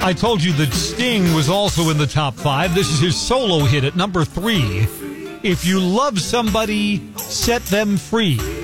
I told you that Sting was also in the top 5. This is his solo hit at number 3. If you love somebody, set them free.